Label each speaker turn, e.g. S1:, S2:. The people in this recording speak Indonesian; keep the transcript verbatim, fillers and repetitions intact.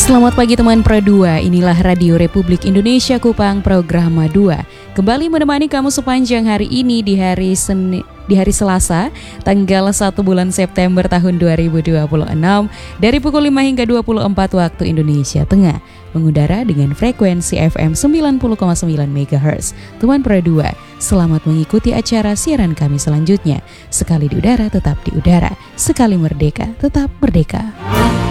S1: Selamat pagi teman Pro dua, inilah Radio Republik Indonesia Kupang Programa dua. Kembali menemani kamu sepanjang hari ini di hari Seni, di hari Selasa, tanggal satu bulan September tahun dua ribu dua puluh enam, dari pukul lima hingga dua puluh empat waktu Indonesia Tengah, mengudara dengan frekuensi F M sembilan puluh koma sembilan megahertz. Teman Pro dua, selamat mengikuti acara siaran kami selanjutnya. Sekali di udara, tetap di udara. Sekali merdeka, tetap merdeka.